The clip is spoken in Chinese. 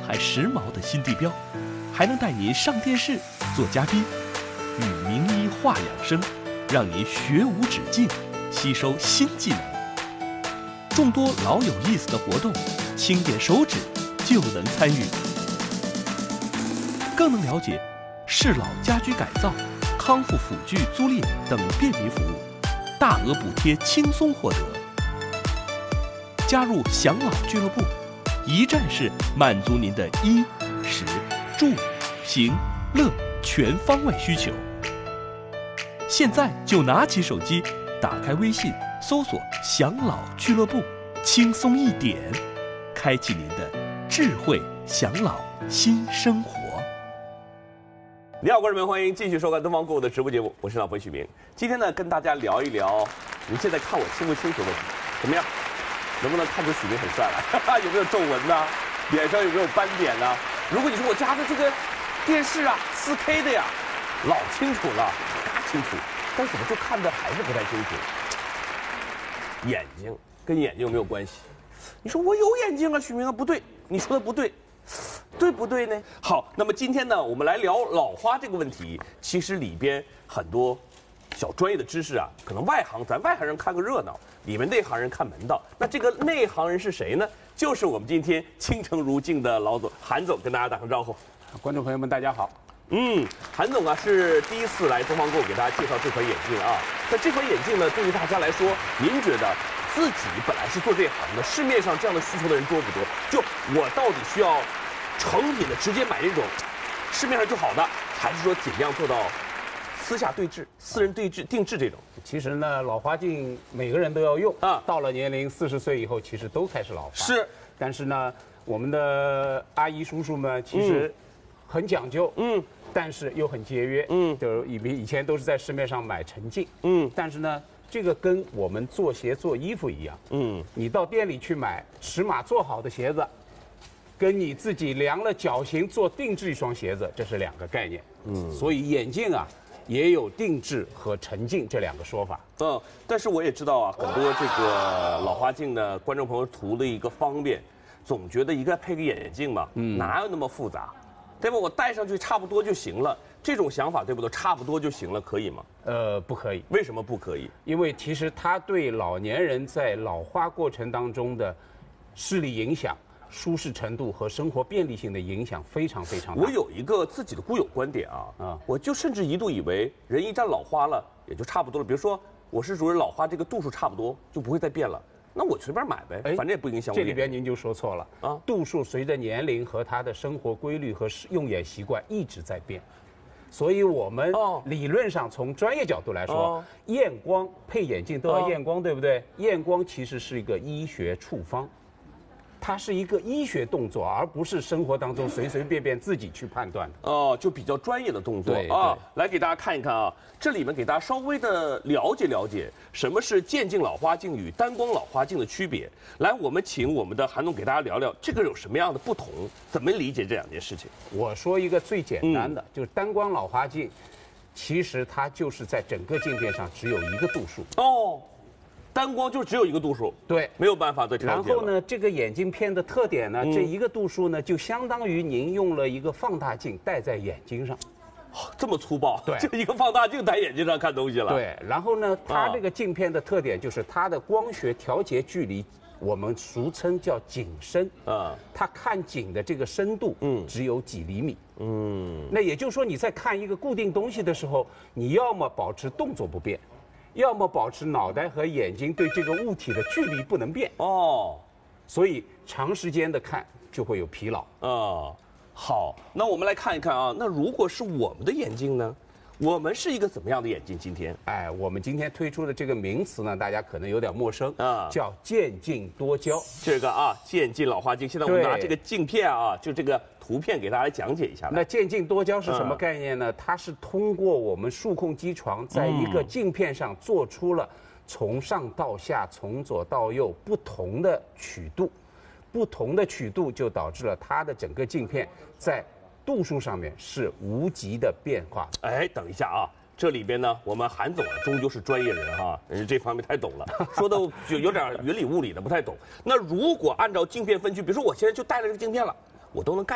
海时髦的新地标，还能带您上电视做嘉宾，与名医话养生，让您学无止境，吸收新技能。众多老有意思的活动，轻点手指就能参与，更能了解适老家居改造、康复辅具租赁等便民服务，大额补贴轻松获得。加入享老俱乐部，一站式满足您的衣、食、住、行、乐全方位需求。现在就拿起手机，打开微信，搜索“享老俱乐部”，轻松一点，开启您的智慧享老新生活。 你好，观众们，欢迎继续收看东方购物的直播节目，我是老朋许明。今天呢，跟大家聊一聊，您现在看我清不清楚问题？怎么样？能不能看出许明很帅来？有没有皱纹呢？脸上有没有斑点呢？如果你说我家的这个电视啊，4K 的呀，老清楚了，清楚，但怎么就看的还是不太清楚？眼睛跟眼睛有没有关系？你说我有眼睛啊，许明啊，不对，你说的不对。对不对呢？好，那么今天呢，我们来聊老花这个问题。其实里边很多小专业的知识啊，可能咱外行人看个热闹，你们内行人看门道。那这个内行人是谁呢？就是我们今天倾城如镜的老总韩总，跟大家打声招呼。 观众朋友们，大家好。 韩总啊是第一次来东方购给大家介绍这款眼镜啊。那这款眼镜呢，对于大家来说，您觉得自己本来是做这行的，市面上这样的需求的人多不多？就我到底需要成品的直接买这种市面上就好的，还是说尽量做到私下对质、私人对质、定制这种？ 其实呢，老花镜每个人都要用啊， 到了年龄40岁以后，其实都开始老花。 是， 但是呢，我们的阿姨叔叔们其实很讲究，但是又很节约，就是以前都是在市面上买成镜，但是呢，这个跟我们做鞋做衣服一样，你到店里去买尺码做好的鞋子，跟你自己量了脚型做定制一双鞋子，这是两个概念。所以眼镜啊，也有定制和成镜这两个说法。 但是我也知道啊，很多这个老花镜呢，观众朋友图了一个方便，总觉得应该配个眼镜嘛，哪有那么复杂，对吧？我戴上去差不多就行了，这种想法对不对？差不多就行了，可以吗？ 不可以。 为什么不可以？ 因为其实它对老年人在老花过程当中的视力影响、舒适程度和生活便利性的影响非常非常大。 我有一个自己的固有观点啊，我就甚至一度以为人一旦老花了也就差不多了。比如说我是属于老花这个度数差不多就不会再变了，那我随便买呗，反正也不影响我。 这里边您就说错了啊，度数随着年龄和他的生活规律和用眼习惯一直在变。所以我们理论上从专业角度来说，验光配眼镜都要验光，对不对？验光其实是一个医学处方，它是一个医学动作，而不是生活当中随随便便自己去判断的。 就比较专业的动作对啊。来给大家看一看啊，这里面给大家稍微的了解了解什么是渐进老花镜与单光老花镜的区别。来，我们请我们的韩总给大家聊聊这个有什么样的不同，怎么理解这两件事情。 我说一个最简单的，就是单光老花镜，其实它就是在整个镜片上只有一个度数。 单光就只有一个度数， 对， 没有办法再调节了。 然后呢，这个眼镜片的特点呢，这一个度数呢，就相当于您用了一个放大镜戴在眼睛上， 这么粗暴， 对， 就一个放大镜戴眼睛上看东西了。 对，然后呢，它这个镜片的特点就是它的光学调节距离，我们俗称叫景深，它看景的这个深度，只有几厘米，那也就是说你在看一个固定东西的时候，你要么保持动作不变，要么保持脑袋和眼睛对这个物体的距离不能变。所以长时间的看就会有疲劳。 好，那我们来看一看啊，那如果是我们的眼镜呢？我们是一个怎么样的眼镜？今天， 我们今天推出的这个名词呢，大家可能有点陌生叫渐进多焦。 这个渐进老花镜，现在我们拿这个镜片就这个图片给大家讲解一下。 那渐进多焦是什么概念呢？它是通过我们数控机床在一个镜片上做出了从上到下、从左到右不同的曲度，不同的曲度就导致了它的整个镜片在度数上面是无极的变化。 等一下啊，这里边呢，我们韩总终究是专业人人这方面太懂了，说的就有点云里雾里的，不太懂。那如果按照镜片分区，比如说我现在就带了这个镜片了，我都能盖